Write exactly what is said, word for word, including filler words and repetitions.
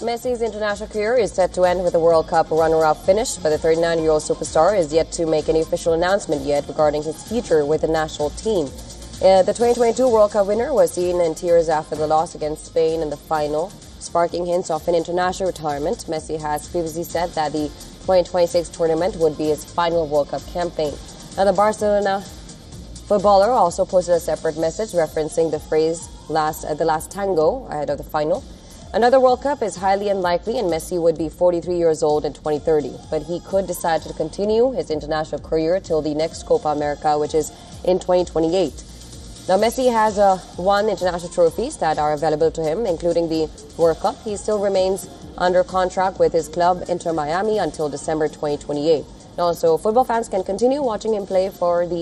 Messi's international career is set to end with a World Cup runner-up finish, but the thirty-nine-year-old superstar is yet to make any official announcement yet regarding his future with the national team. Uh, the twenty twenty-two World Cup winner was seen in tears after the loss against Spain in the final, sparking hints of an international retirement. Messi has previously said that the twenty twenty-six tournament would be his final World Cup campaign. Now, the Barcelona footballer also posted a separate message referencing the phrase "last uh, the last tango" ahead of the final. Another World Cup is highly unlikely, and Messi would be forty-three years old in twenty thirty. But he could decide to continue his international career till the next Copa America, which is in twenty twenty-eight. Now, Messi has uh, won international trophies that are available to him, including the World Cup. He still remains under contract with his club, Inter Miami, until December twenty twenty-eight. And also, football fans can continue watching him play for the